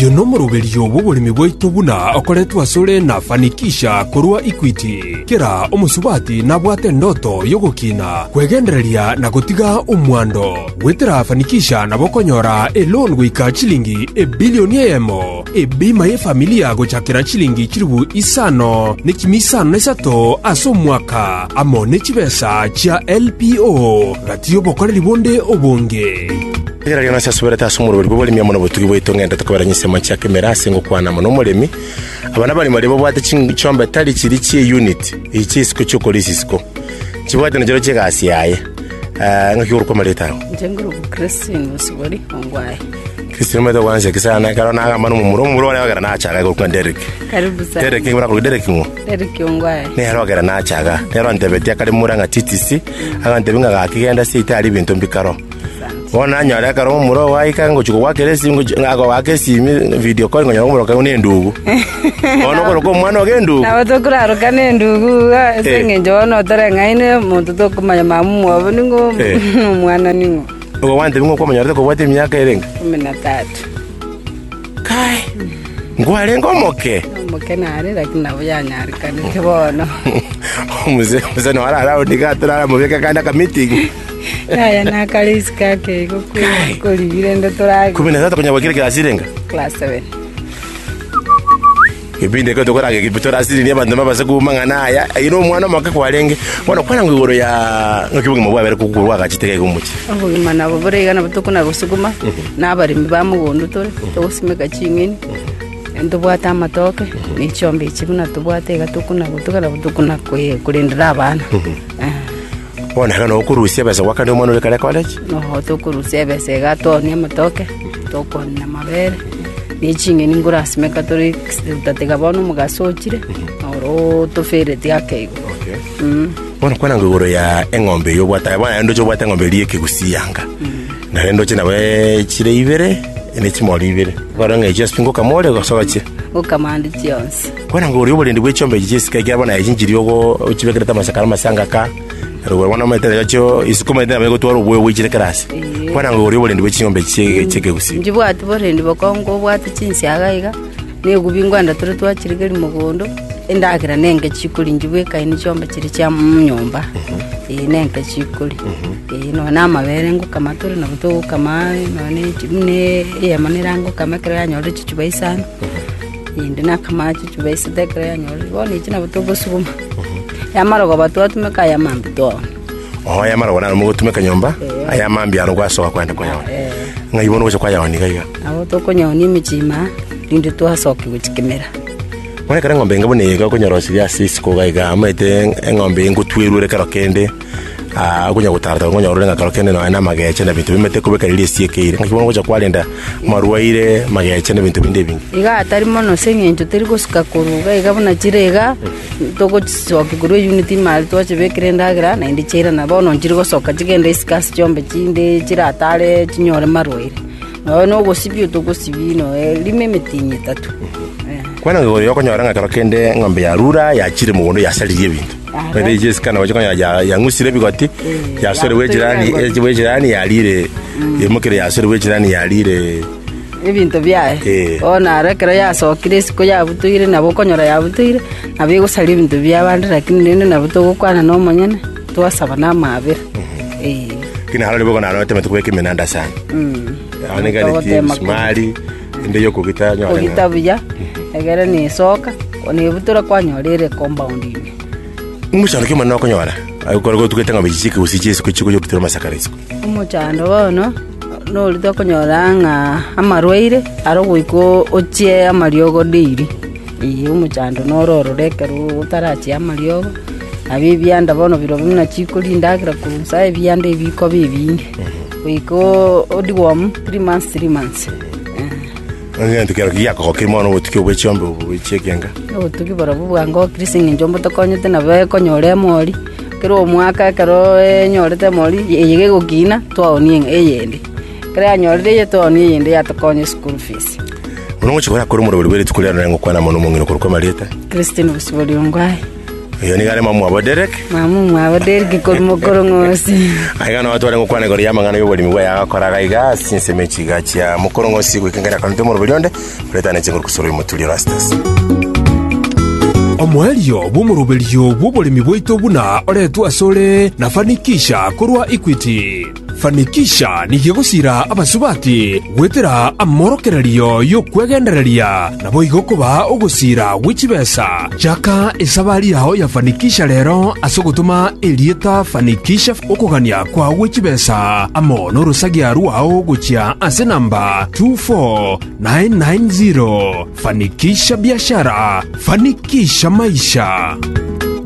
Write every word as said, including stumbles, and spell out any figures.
Uyo no muruberio w'uburimi bwaitu buna okoretwa sore na fanikisha kurwa Equity. Kira omusubati na bwate ndoto yogukina kwegendereria na gutiga umwando. Wetera fanikisha na bokonyora e loan gwika chilingi e bilioni emo. E bima ye familia gochakira chilingi chiribu isano ne kimisano nesato aso mwaka. Amo ne chibesa chia L P O gatiyo bokore libonde obonge. Era yana sasubera tasumuru bwo boli myamono botugi bwito ngenda takobera nyisema cya kamera singo kwana mono mulemi abana bali marebo bwate chomba tali chiri chi unit ichi siko cyo kolisisiko chibwate njero chegasi yaye eh ngakuru ko maleta njenguru Christine usubori ongwaye Christine meda wanze kisana karo na manu mumuro mumuro wala gara na chaga ko Derek karibu sana Derek ngura ko Derek ngo Derek ongwaye ne haro gara na chaga haro ndebete kali muranga T T C agandebinga gakigenda sita ali bintu mbikaro Wana nyara karo muro waika ngo chuko wakere singo ngako wake simi video call ngo nyamuro ka une ndugu. Ono ko ko mwana wa ndugu. Na wato kuraro kane ndugu senge njono tore ngaine muntu to kumanya mamu wabo ningo mwana ningo. Ngo wande ngo ko manyara ko wate myaka erenga. kumi na tatu. Kai. Ngo arengo moke. Moke na are lakini nabo yanyari kane kibono. Muze muze no ara ara ndigatara mu beka kanda ka meeting. Aya na kaliska ke ko ko libirende torage kumi na tatu kwenye wakile class irenga class seven kibinde ko dokora ke kibitora asili ni bantu mabase kumangana aya ino mwana maka kwalenge bona kwana ngoro ya ngikibunga mabwa bere kukurwa kachiteke kumuchi abo imana abo borega na butokuna gusuguma nabari bamugondo tore tosimeka chingeni endo bwata amatoke ni chombe chibuna tubwate gatukuna gutukana butukuna kwe kurindira abana Bona hano okurusia bese wakande umwana lekale college no tokurusia bese gato ni amatoke toko na mabere ni chinge ni ngura simeka tori tatega bono mugasochire oro tofere tiake okay mm bona kwana ngoro ya engombe yo bwata bwana ndo cyo bwata ngombe liye kugusiyanga na rendo china we chire ibere ene chimoli ibere bara nge just pingo kamole gasobache ukamandi tionse kwana ngoro yo bolende bwechombe jessica gyabona yinjiri yogo uchibekera tamasakara masanga ka Ruwa wana maitera yacho isukuma ida mego twaro bwe wikire karasi. Kwana ngori bole ndiwe chinyombe chege chege gusi. Njibwa atubore ndibakongo bwati chinsi agaiga ne gubingwanda turi twachirigeri mugondo endakira nenge chikuli njibwe kaini chombe chiri cha mnyomba. E nenge chikuli. E no na mabere ngo kamaturi na buto kama no ne chimne ya manirango kama kira yanyore chichuba isana. Inde na kama chichuba isada kira yanyore bone china buto gusuma. Yamara go batu atumeka ya mambi to. Oh yamara wana mu tumeka nyomba aya mambi arugwa so kwenda kwa yawa. Ngayibono cyo kwa yawa ni gaiga. Abo to konya ni michima ndinde to hasoke gukimera. Mwana kare ngombe ngabone ga kunyorosi ya sisiko gaiga amete ngombe ngutwirure karo kende ah kunya gutarata kunya urenga karo kende no ana magache na bintu bimete kubeka lili siekire. Ngayibono cyo kwalenda maruwaire magache na bintu binde bingi. Iga atari mono senye njo teri gusika kuruga iga buna jirega toko soke kuru unity mal to chebekire ndagira na indi chira na bono njirigo soka chigende iskas chombe chinde chira atare chinyore marwaire no no gosibi to gosibi no lime metinyi tatu kwana ngori yoko nyoranga karo kende ngombe ya rura ya chire mugondo ya saliriye bintu bende jessica na wacho ya ya ngusire bigoti ya sore wejirani eje wejirani ya lire yemukire ya sore wejirani ya lire ebintu byae ona rekera yasokire siko yabutuire nabo konyora yabutuire nabiye gusali ibintu byabandi lakini nene nabo togukwana no manyene twasaba na mabere eh kina halo libo na note metukwe kimenanda sana mm anega ni smali inde yoko gitanya wala gitabya egere ni soka oni butura kwanyorere compound ine umushano kimana konyora ayikora go tuketanga bijiki usije siko chiko yo kitero masakarisiko umuchando bono no lito konyoranga amarwaire arogwiko ochie amariogo deiri iyi umuchando nororo rekeru utarachi amariogo abibyanda bono biro bimna chikuli ndagira kunsa ebyanda ebiko bibinge wiko odiwom three months three months Anga tukero yako kimono utukyo bwechombe ubwechekenga utuki barabuwa ngo krising njombo tokonyete na be konyore mori kero mwaka kero nyorete mori yege gukina twaonie eyende kera nyorire ye twaonie yende yatokonye school fees uno chikora kuri muro buri tukulera ngo kwana mono mungino kuruko maleta Christine Busibori ngwaye Iyo ni gare mamu abo Derek. Mamu abo Derek ko mukorongosi. Aiga no atware ngukwane gori yamangana yo boli migwa yakora gaiga sinse mechi gachia mukorongosi kwikengera kanto mu rubirionde kuretana chenguru kusoro imutuli rastas. Omwelio bumuruberio bw'obolimi bwaitu buna oretwa sore na Fanikisha korwa Equity. Fanikisha nigie gusira abasubati gwetera amorokererio yo kwegendereria nabo igokuba ogusira wichibesa jaka esabari yao ya Fanikisha rero asogotuma elieta Fanikisha okugania kwa wichibesa amo norusagia ruao guchia ase namba two four nine nine zero. Fanikisha biashara, Fanikisha maisha.